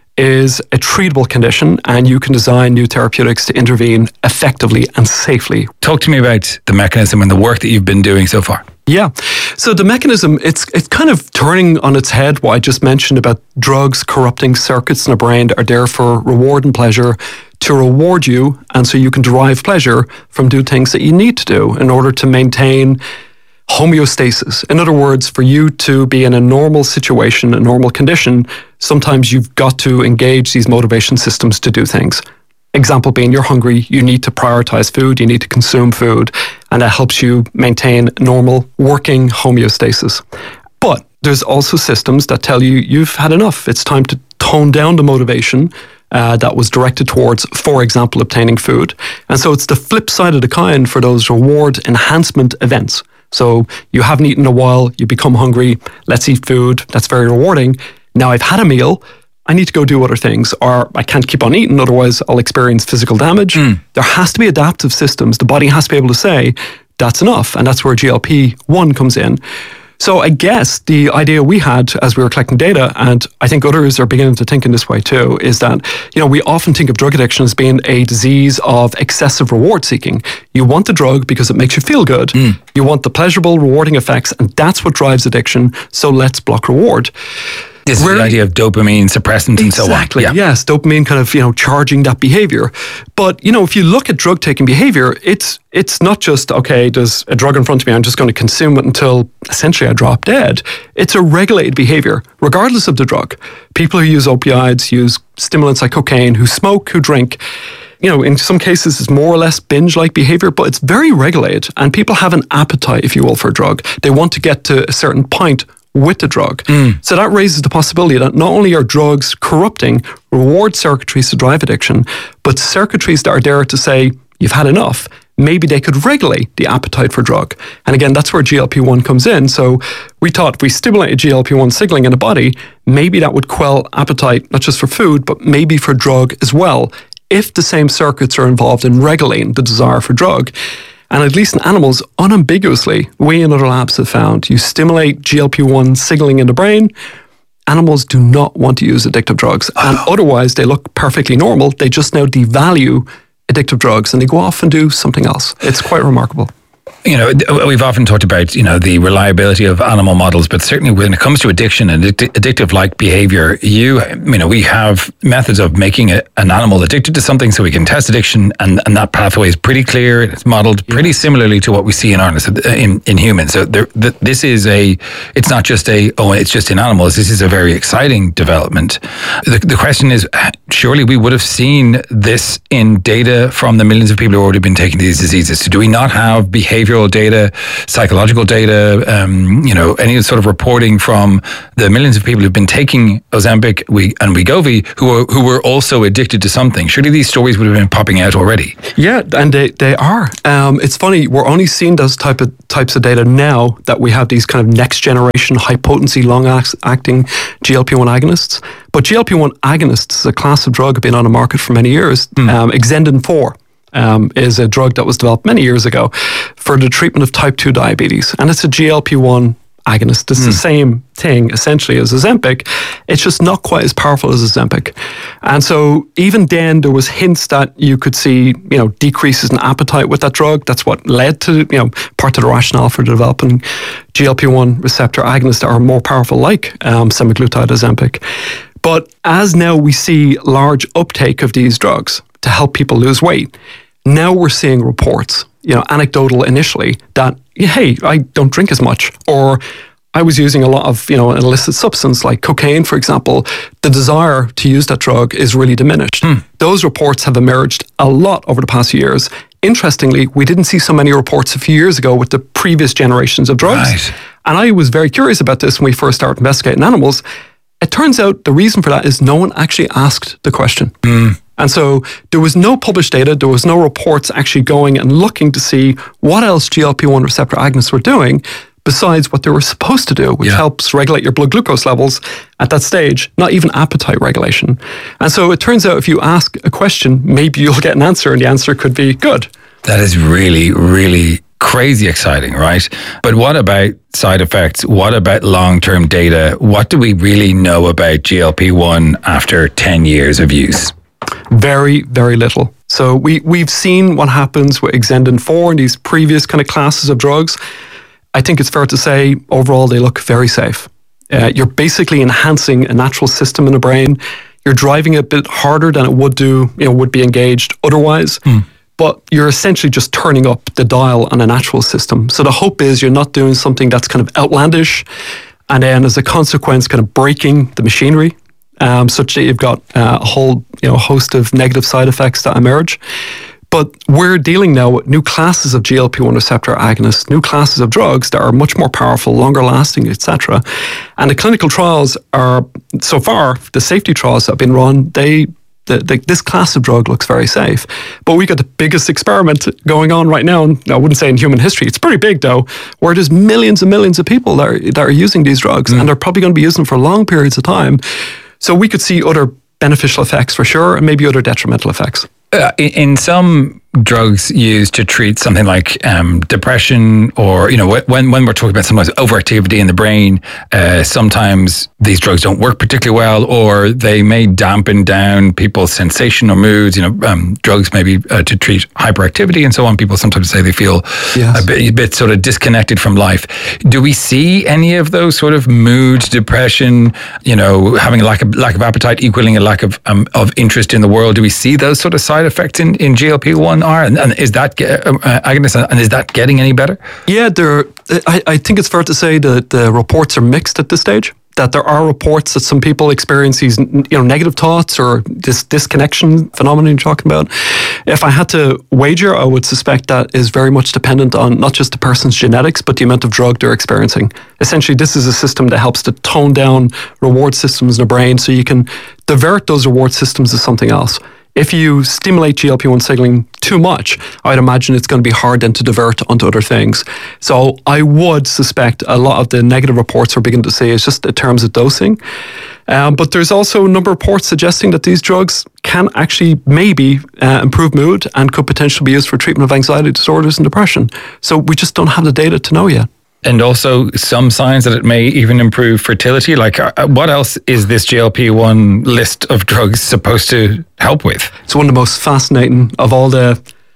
is a treatable condition and you can design new therapeutics to intervene effectively and safely. Talk to me about the mechanism and the work that you've been doing so far. Yeah. So the mechanism, it's kind of turning on its head what I just mentioned about drugs corrupting circuits in the brain that are there for reward and pleasure, to reward you, and so you can derive pleasure from doing things that you need to do in order to maintain homeostasis. In other words, for you to be in a normal situation, a normal condition, sometimes you've got to engage these motivation systems to do things. Example being, you're hungry, you need to prioritize food, you need to consume food, and that helps you maintain normal working homeostasis. But there's also systems that tell you you've had enough. It's time to tone down the motivation that was directed towards, for example, obtaining food. And so it's the flip side of the coin for those reward enhancement events. So you haven't eaten in a while, you become hungry, let's eat food, that's very rewarding. Now I've had a meal, I need to go do other things, or I can't keep on eating, otherwise I'll experience physical damage. There has to be adaptive systems. The body has to be able to say, that's enough. And that's where GLP-1 comes in. So I guess the idea we had as we were collecting data, and I think others are beginning to think in this way too, is that, we often think of drug addiction as being a disease of excessive reward seeking. You want the drug because it makes you feel good. You want the pleasurable, rewarding effects, and that's what drives addiction. So let's block reward. This is the idea of dopamine suppressant and so on. Exactly, yes. Dopamine kind of, charging that behavior. But, if you look at drug-taking behavior, it's not just, okay, there's a drug in front of me, I'm just going to consume it until essentially I drop dead. It's a regulated behavior, regardless of the drug. People who use opioids, use stimulants like cocaine, who smoke, who drink, in some cases it's more or less binge-like behavior, but it's very regulated. And people have an appetite, if you will, for a drug. They want to get to a certain point with the drug. So that raises the possibility that not only are drugs corrupting reward circuitries to drive addiction, but circuitries that are there to say, you've had enough, maybe they could regulate the appetite for drug. And again, that's where GLP-1 comes in. So we thought if we stimulated GLP-1 signaling in the body, maybe that would quell appetite, not just for food, but maybe for drug as well, if the same circuits are involved in regulating the desire for drug. And at least in animals, unambiguously, we and other labs have found you stimulate GLP-1 signaling in the brain, animals do not want to use addictive drugs. And otherwise, they look perfectly normal. They just now devalue addictive drugs and they go off and do something else. It's quite remarkable. We've often talked about, the reliability of animal models, but certainly when it comes to addiction and addictive-like behavior, we have methods of making an animal addicted to something so we can test addiction, and that pathway is pretty clear. It's modeled pretty similarly to what we see in humans. So this is it's not just it's just in animals. This is a very exciting development. The question is, surely we would have seen this in data from the millions of people who have already been taking these diseases. So do we not have behavioral data, psychological data, any sort of reporting from the millions of people who've been taking Ozempic and Wegovy who were also addicted to something? Surely these stories would have been popping out already. Yeah, and they are. It's funny, we're only seeing those types of data now that we have these kind of next generation high potency long acting GLP-1 agonists. But GLP-1 agonists is a class of drug been on the market for many years. Exendin 4. Is a drug that was developed many years ago for the treatment of type 2 diabetes. And it's a GLP-1 agonist. It's the same thing essentially as Ozempic. It's just not quite as powerful as Ozempic. And so even then there was hints that you could see, decreases in appetite with that drug. That's what led to, part of the rationale for developing GLP-1 receptor agonists that are more powerful like semaglutide Ozempic. But as now we see large uptake of these drugs to help people lose weight, now we're seeing reports, anecdotal initially, that, hey, I don't drink as much, or I was using a lot of, an illicit substance like cocaine, for example. The desire to use that drug is really diminished. Those reports have emerged a lot over the past few years. Interestingly, we didn't see so many reports a few years ago with the previous generations of drugs. Right. And I was very curious about this when we first started investigating animals. It turns out the reason for that is no one actually asked the question. And so there was no published data, there was no reports actually going and looking to see what else GLP-1 receptor agonists were doing. besides what they were supposed to do, which helps regulate your blood glucose levels at that stage, not even appetite regulation. And so it turns out if you ask a question, maybe you'll get an answer, and the answer could be good. That is really, really crazy exciting, right? But what about side effects? What about long-term data? What do we really know about GLP-1 after 10 years of use? Very, very little. So we've seen what happens with Exendin 4 and these previous kind of classes of drugs. I think it's fair to say overall they look very safe. You're basically enhancing a natural system in the brain. You're driving it a bit harder than it would be engaged otherwise. But you're essentially just turning up the dial on a natural system. So the hope is you're not doing something that's kind of outlandish, and then as a consequence kind of breaking the machinery, such that you've got a whole host of negative side effects that emerge. But we're dealing now with new classes of GLP-1 receptor agonists, new classes of drugs that are much more powerful, longer lasting, etc. And the clinical trials are, so far, the safety trials that have been run, this class of drug looks very safe. But we got the biggest experiment going on right now, and I wouldn't say in human history, it's pretty big though, where there's millions and millions of people that are using these drugs, and they're probably going to be using them for long periods of time. So we could see other beneficial effects for sure, and maybe other detrimental effects. In some drugs used to treat something like depression, or when we're talking about sometimes overactivity in the brain, sometimes these drugs don't work particularly well, or they may dampen down people's sensation or moods. Drugs maybe to treat hyperactivity and so on. People sometimes say they feel a bit sort of disconnected from life. Do we see any of those sort of mood, depression, having a lack of appetite equaling a lack of interest in the world? Do we see those sort of side effects in GLP-1 are, and is that agonist, and is that getting any better? Yeah, I think it's fair to say that the reports are mixed at this stage. That there are reports that some people experience these negative thoughts or this disconnection phenomenon you're talking about. If I had to wager, I would suspect that is very much dependent on not just the person's genetics, but the amount of drug they're experiencing. Essentially, this is a system that helps to tone down reward systems in the brain so you can divert those reward systems to something else. If you stimulate GLP-1 signaling too much, I'd imagine it's going to be hard then to divert onto other things. So I would suspect a lot of the negative reports we're beginning to see is just in terms of dosing. But there's also a number of reports suggesting that these drugs can actually maybe improve mood and could potentially be used for treatment of anxiety disorders and depression. So we just don't have the data to know yet. And also some signs that it may even improve fertility. Like, what else is this GLP-1 list of drugs supposed to help with? It's one of the most fascinating of all the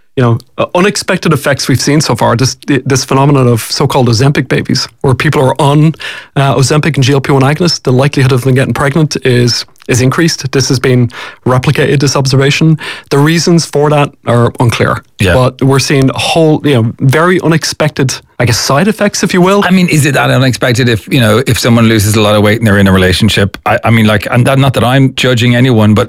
unexpected effects we've seen so far. This phenomenon of so-called Ozempic babies, where people are on Ozempic and GLP-1 agonists, the likelihood of them getting pregnant is increased. This has been replicated, this observation. The reasons for that are unclear. But we're seeing a whole, very unexpected, side effects, if you will. I mean, is it that unexpected if someone loses a lot of weight and they're in a relationship? And not that I'm judging anyone, but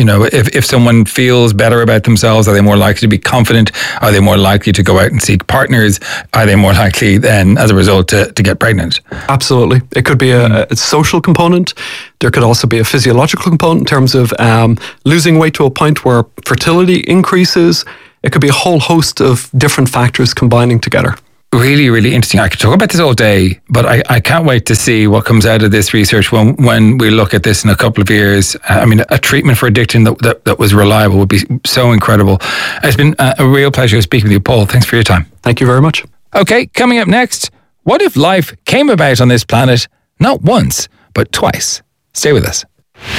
if someone feels better about themselves, are they more likely to be confident? Are they more likely to go out and seek partners? Are they more likely then, as a result, to get pregnant? Absolutely. It could be a social component. There could also be a physiological component in terms of losing weight to a point where fertility increases. It could be a whole host of different factors combining together. Really, really interesting. I could talk about this all day, but I can't wait to see what comes out of this research when we look at this in a couple of years. A treatment for addiction that was reliable would be so incredible. It's been a real pleasure speaking with you, Paul. Thanks for your time. Thank you very much. Okay, coming up next, what if life came about on this planet not once, but twice? Stay with us.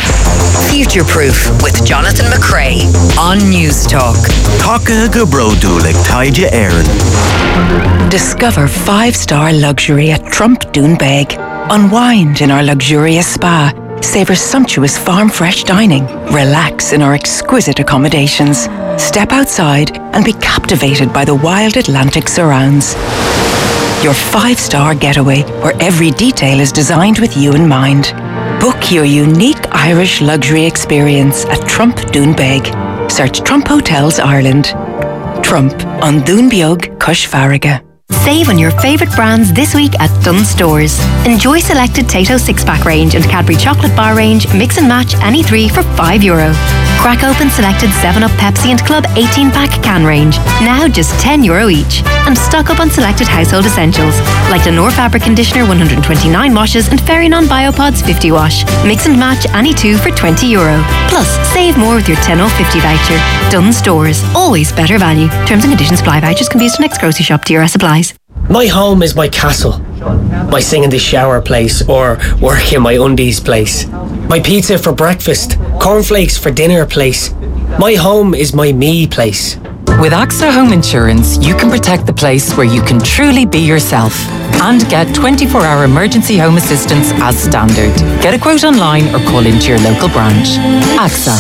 Future Proof with Jonathan McCrea on News Talk. Taka Gabrodulik Taija Aaron. Discover 5-star luxury at Trump Doonbeg. Unwind in our luxurious spa. Savor sumptuous farm fresh dining. Relax in our exquisite accommodations. Step outside and be captivated by the wild Atlantic surrounds. Your 5-star getaway where every detail is designed with you in mind. Book your unique Irish luxury experience at Trump Doonbeg. Search Trump Hotels Ireland. Trump on Doonbeog, Cush Farraga. Save on your favourite brands this week at Dunnes Stores. Enjoy selected Tato 6-pack range and Cadbury chocolate bar range, mix and match any 3 for €5. Crack open selected 7-Up Pepsi and Club 18-pack can range, now just €10 each. And stock up on selected household essentials, like Lenore Fabric Conditioner 129 washes and Fairy-Non Biopods 50 wash. Mix and match any 2 for €20. Plus, save more with your 10 off 50 voucher. Dunnes Stores, always better value. Terms and conditions apply. Vouchers can be used to next grocery shop. DRS applies. My home is my castle. My sing in the shower place or work in my undies place. My pizza for breakfast, cornflakes for dinner place. My home is my me place. With AXA Home Insurance, you can protect the place where you can truly be yourself and get 24-hour emergency home assistance as standard. Get a quote online or call into your local branch. AXA.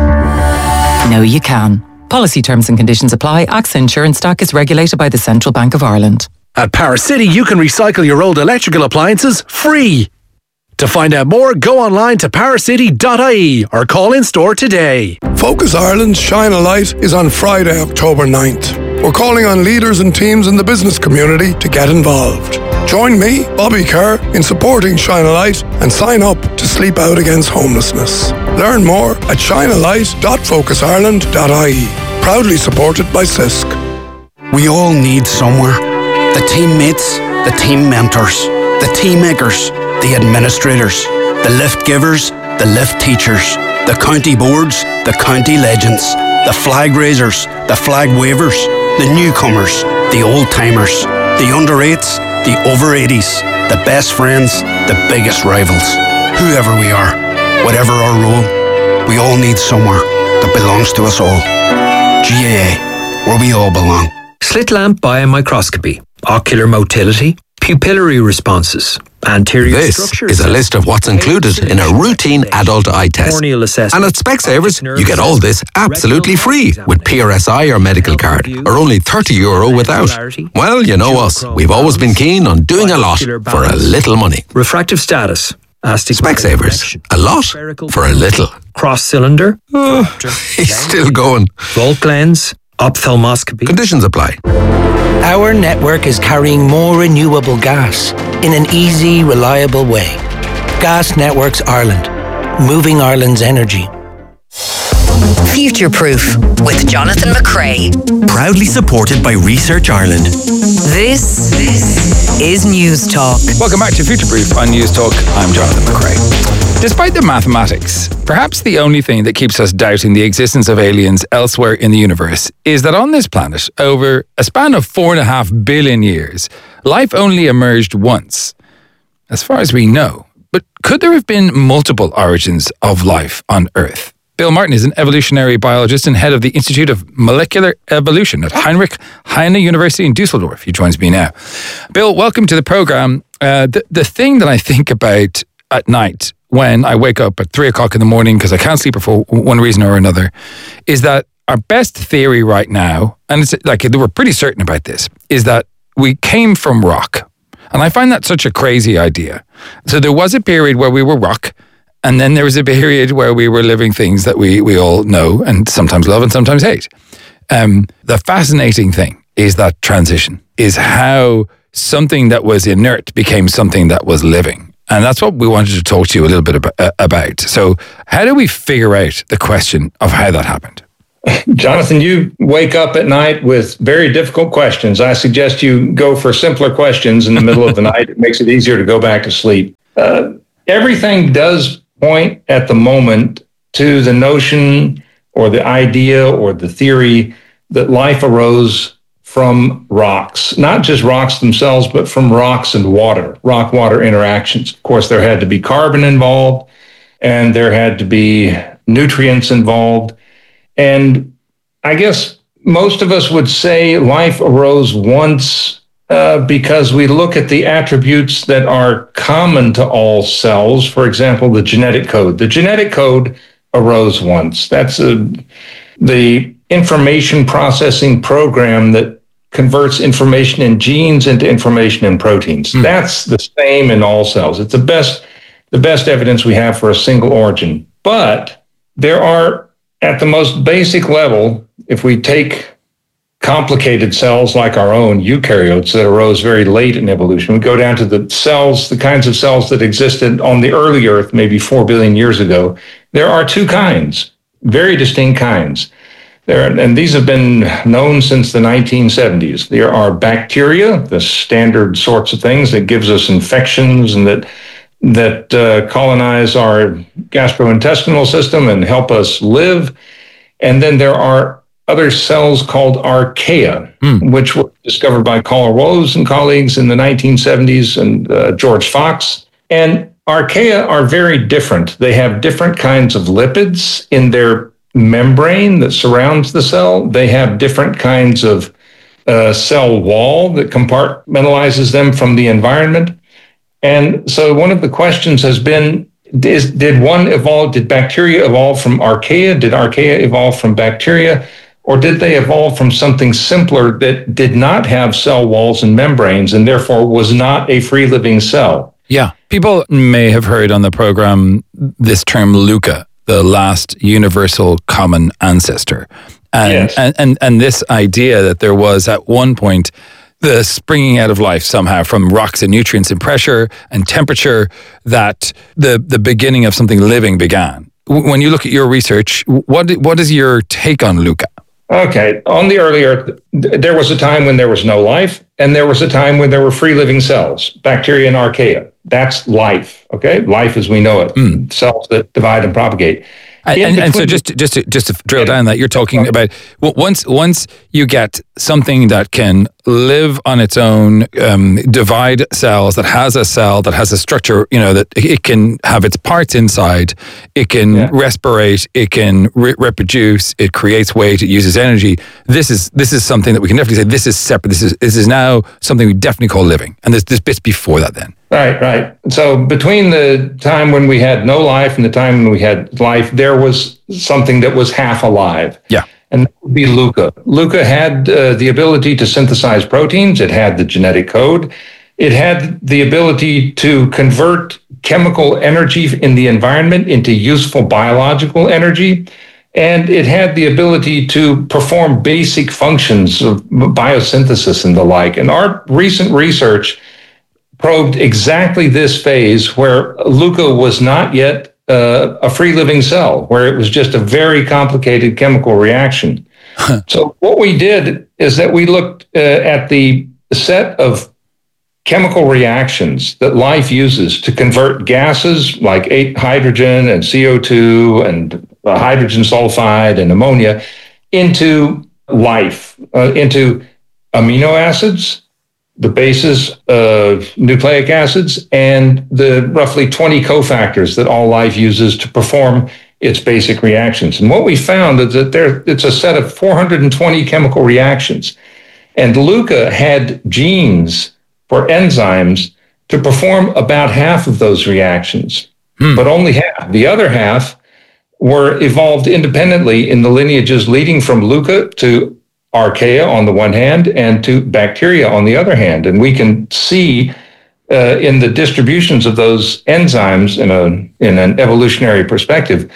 Know you can. Policy terms and conditions apply. AXA Insurance Stock is regulated by the Central Bank of Ireland. At Power City, you can recycle your old electrical appliances free. To find out more, go online to powercity.ie or call in store today. Focus Ireland's Shine a Light is on Friday, October 9th. We're calling on leaders and teams in the business community to get involved. Join me, Bobby Kerr, in supporting Shine a Light and sign up to Sleep Out Against Homelessness. Learn more at shinealight.focusIreland.ie. Proudly supported by CISC. We all need somewhere. The teammates, the team mentors, the team makers, the administrators, the lift givers, the lift teachers, the county boards, the county legends, the flag raisers, the flag wavers, the newcomers, the old-timers, the under-8s, the over-80s, the best friends, the biggest rivals. Whoever we are, whatever our role, we all need somewhere that belongs to us all. GAA, where we all belong. Slit lamp biomicroscopy, ocular motility, pupillary responses, anterior This is a list of what's included in a routine adult eye test. And at Specsavers, you get all this absolutely free with PRSI or medical card, or only €30 without. Well, you know us. We've always been keen on doing a lot for a little money. Refractive status, Specsavers, a lot for a little. Cross cylinder, he's still going. Volt lens, ophthalmoscopy. Conditions apply. Our network is carrying more renewable gas in an easy, reliable way. Gas Networks Ireland, moving Ireland's energy. Future Proof with Jonathan McCrea. Proudly supported by Research Ireland. This is News Talk. Welcome back to Future Proof on News Talk. I'm Jonathan McCrea. Despite the mathematics, perhaps the only thing that keeps us doubting the existence of aliens elsewhere in the universe is that on this planet, over a span of 4.5 billion years, life only emerged once, as far as we know. But could there have been multiple origins of life on Earth? Bill Martin is an evolutionary biologist and head of the Institute of Molecular Evolution at Heinrich Heine University in Dusseldorf. He joins me now. Bill, welcome to the program. The thing that I think about at night when I wake up at 3 o'clock in the morning because I can't sleep for one reason or another is that our best theory right now, and it's like we're pretty certain about this, is that we came from rock. And I find that such a crazy idea. So there was a period where we were rock, and then there was a period where we were living things that we all know and sometimes love and sometimes hate. The fascinating thing is that transition, is how something that was inert became something that was living. And that's what we wanted to talk to you a little bit about. So how do we figure out the question of how that happened? Jonathan, you wake up at night with very difficult questions. I suggest you go for simpler questions in the middle of the night. It makes it easier to go back to sleep. Everything does point at the moment to the notion or the idea or the theory that life arose from rocks, not just rocks themselves, but from rocks and water, rock-water interactions. Of course, there had to be carbon involved, and there had to be nutrients involved. And I guess most of us would say life arose once because we look at the attributes that are common to all cells. For example, the genetic code. The genetic code arose once. That's the information processing program that converts information in genes into information in proteins. That's the same in all cells. It's the best evidence we have for a single origin. But there are, at the most basic level, if we take complicated cells like our own eukaryotes that arose very late in evolution. We go down to the cells, the kinds of cells that existed on the early Earth, maybe 4 billion years ago. There are two kinds, very distinct kinds. And these have been known since the 1970s. There are bacteria, the standard sorts of things that gives us infections and that colonize our gastrointestinal system and help us live. And then there are other cells called archaea, which were discovered by Carl Rose and colleagues in the 1970s and George Fox. And archaea are very different. They have different kinds of lipids in their membrane that surrounds the cell. They have different kinds of cell wall that compartmentalizes them from the environment. And so one of the questions has been, did bacteria evolve from archaea? Did archaea evolve from bacteria? Or did they evolve from something simpler that did not have cell walls and membranes and therefore was not a free living cell? Yeah. People may have heard on the program this term LUCA, the last universal common ancestor. And, yes. and this idea that there was at one point the springing out of life somehow from rocks and nutrients and pressure and temperature, that the beginning of something living began. When you look at your research, what is your take on LUCA? Okay. On the early Earth, there was a time when there was no life, and there was a time when there were free living cells, bacteria and archaea. That's life, okay? Life as we know it, cells that divide and propagate. And so just to drill down that, you're talking about once you get something that can live on its own, divide cells, that has a cell, that has a structure, that it can have its parts inside, it can respirate, it can reproduce, it creates weight, it uses energy. This is something that we can definitely say this is separate. This is now something we definitely call living. And there's bits before that then. Right. So between the time when we had no life and the time when we had life, there was something that was half alive. Yeah. And that would be LUCA. LUCA had the ability to synthesize proteins. It had the genetic code. It had the ability to convert chemical energy in the environment into useful biological energy. And it had the ability to perform basic functions of biosynthesis and the like. And our recent research probed exactly this phase where LUCA was not yet a free living cell, where it was just a very complicated chemical reaction. So what we did is that we looked at the set of chemical reactions that life uses to convert gases like hydrogen and CO2 and hydrogen sulfide and ammonia into life, into amino acids, the bases of nucleic acids, and the roughly 20 cofactors that all life uses to perform its basic reactions. And what we found is that it's a set of 420 chemical reactions. And LUCA had genes for enzymes to perform about half of those reactions, but only half. The other half were evolved independently in the lineages leading from LUCA to archaea on the one hand and to bacteria on the other hand. And we can see in the distributions of those enzymes in an evolutionary perspective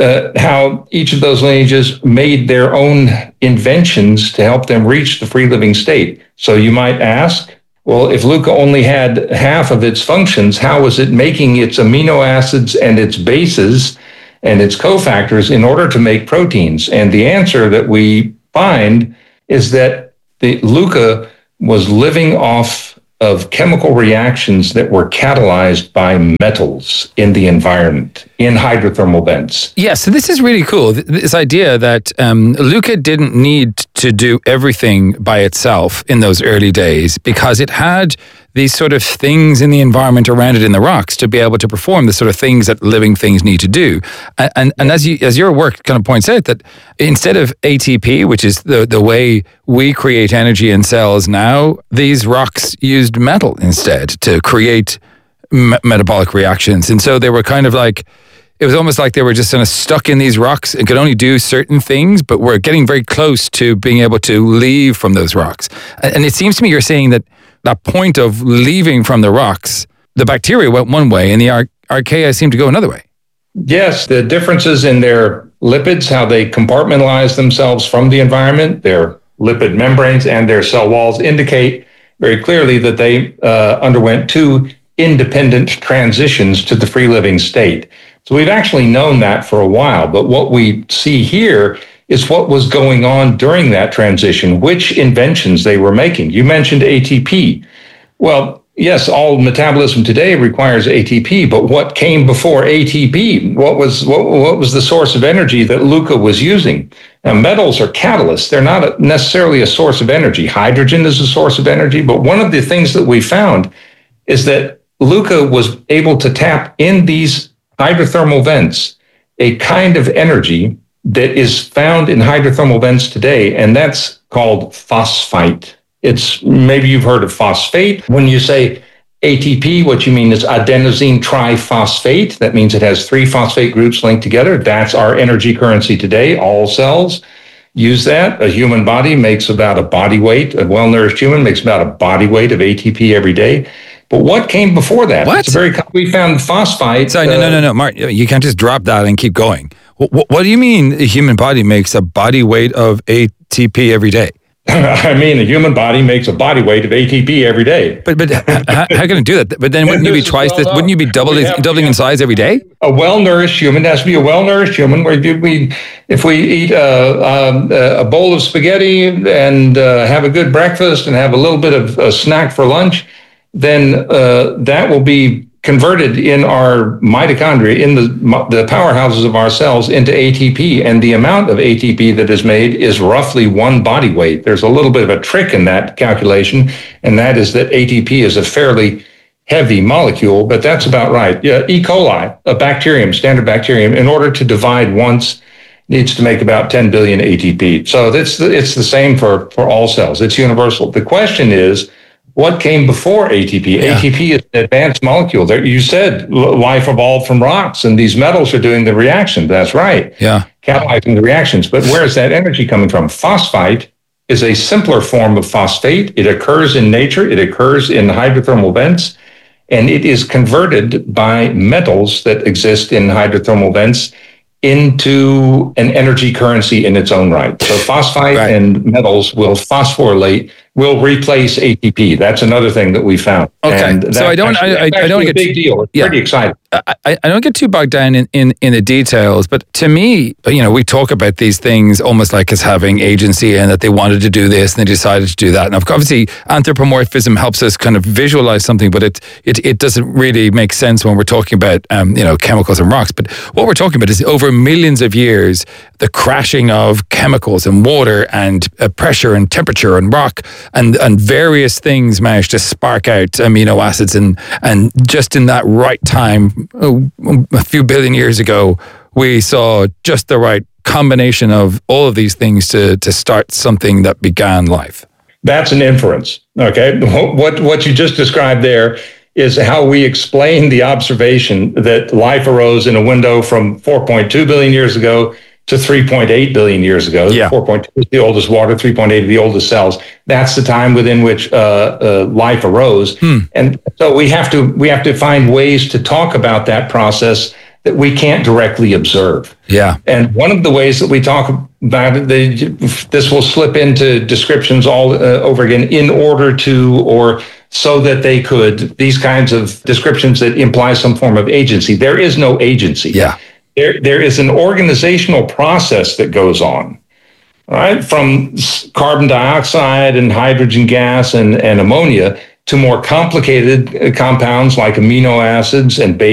how each of those lineages made their own inventions to help them reach the free living state. So you might ask, well, if LUCA only had half of its functions, how was it making its amino acids and its bases and its cofactors in order to make proteins? And the answer that we find is that the LUCA was living off of chemical reactions that were catalyzed by metals in the environment, in hydrothermal vents. Yeah, so this is really cool. This idea that LUCA didn't need to do everything by itself in those early days because it had these sort of things in the environment around it in the rocks to be able to perform the sort of things that living things need to do. And as your work kind of points out, that instead of ATP, which is the way we create energy in cells now, these rocks used metal instead to create metabolic reactions. And so they were kind of like, it was almost like they were just kind of stuck in these rocks and could only do certain things, but we're getting very close to being able to leave from those rocks. And it seems to me you're saying that point of leaving from the rocks, the bacteria went one way and the archaea seemed to go another way. Yes, the differences in their lipids, how they compartmentalize themselves from the environment, their lipid membranes and their cell walls indicate very clearly that they underwent two independent transitions to the free living state. So we've actually known that for a while, but what we see here is what was going on during that transition, which inventions they were making. You mentioned ATP. Well, yes, all metabolism today requires ATP, but what came before ATP? What was the source of energy that Luca was using? Now, metals are catalysts. They're not necessarily a source of energy. Hydrogen is a source of energy, but one of the things that we found is that Luca was able to tap in these hydrothermal vents a kind of energy that is found in hydrothermal vents today, and that's called phosphite. It's, maybe you've heard of phosphate. When you say ATP, what you mean is adenosine triphosphate. That means it has 3 phosphate groups linked together. That's our energy currency today. All cells use that. A human body makes about a body weight. A well-nourished human makes about a body weight of ATP every day. But what came before that? What? We found phosphite. Sorry, no, Mark. You can't just drop that and keep going. What do you mean a human body makes a body weight of ATP every day? I mean, a human body makes a body weight of ATP every day. But how can it do that? But then wouldn't you be twice this? Wouldn't you be doubling in size every day? A well-nourished human has to be a well-nourished human. If we eat a bowl of spaghetti and have a good breakfast and have a little bit of a snack for lunch, then that will be converted in our mitochondria, in the powerhouses of our cells, into ATP. And the amount of ATP that is made is roughly 1 body weight. There's a little bit of a trick in that calculation, and that is that ATP is a fairly heavy molecule, but that's about right. Yeah, E. coli, a bacterium, standard bacterium, in order to divide once, needs to make about 10 billion ATP. So it's the same for all cells. It's universal. The question is, what came before ATP? Yeah. ATP is an advanced molecule. You said life evolved from rocks, and these metals are doing the reaction. That's right. Yeah. Catalyzing the reactions. But where is that energy coming from? Phosphite is a simpler form of phosphate. It occurs in nature. It occurs in hydrothermal vents, and it is converted by metals that exist in hydrothermal vents into an energy currency in its own right. So phosphite and metals will phosphorylate, will replace ATP. That's another thing that we found. Okay, and so I don't get a big deal. It's pretty exciting. I don't get too bogged down in the details, but to me, we talk about these things almost like as having agency and that they wanted to do this and they decided to do that. And obviously, anthropomorphism helps us kind of visualize something, but it doesn't really make sense when we're talking about chemicals and rocks. But what we're talking about is over millions of years, the crashing of chemicals and water and pressure and temperature and rock and various things managed to spark out amino acids and just in that right time. A few billion years ago, we saw just the right combination of all of these things to start something that began life. That's an inference. Okay, what you just described there is how we explain the observation that life arose in a window from 4.2 billion years ago to 3.8 billion years ago. Yeah. 4.2 is the oldest water, 3.8 are the oldest cells. That's the time within which life arose. And so we have to find ways to talk about that process that we can't directly observe. Yeah. And one of the ways that we talk about it, this will slip into descriptions all over again in order to, or so that they could, these kinds of descriptions that imply some form of agency. There is no agency. Yeah. There is an organizational process that goes on, right? From carbon dioxide and hydrogen gas and ammonia to more complicated compounds like amino acids and base